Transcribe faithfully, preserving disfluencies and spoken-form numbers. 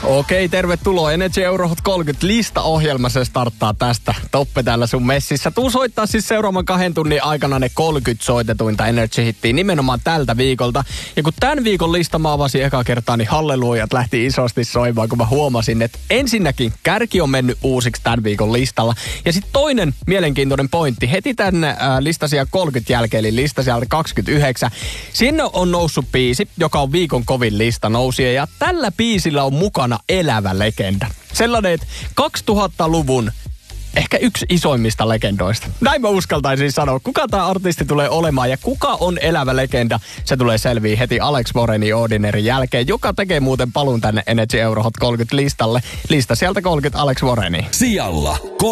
Okei, tervetuloa Energy Eurohot kolmekymmentä listaohjelma. Se starttaa tästä. Toppe täällä sun messissä. Tuu soittaa siis seuraavan kahden tunnin aikana ne kolmekymmentä soitetuinta Energy-hittiä nimenomaan tältä viikolta. Ja kun tämän viikon lista mä avasin eka kertaa, niin hallelujat lähti isosti soimaan, kun mä huomasin, että ensinnäkin kärki on mennyt uusiksi tämän viikon listalla. Ja sitten toinen mielenkiintoinen pointti. Heti tämän äh, listasia kolmekymmentä jälkeen, eli listasijalta kaksikymmentäyhdeksän. Sinne on noussut biisi, joka on viikon kovin lista nousija. Ja tällä biisillä on mukana elävä legenda. Sellainen, että kaksituhattaluvun ehkä yksi isoimmista legendoista. Näin mä uskaltaisin sanoa. Kuka tämä artisti tulee olemaan ja kuka on elävä legenda? Se tulee selviä heti Alex Morenin Ordinarin jälkeen, joka tekee muuten paluun tänne Energy Eurohot kolmekymmentä listalle. Lista sieltä kolmekymmentä Alex Moreni. Sijalla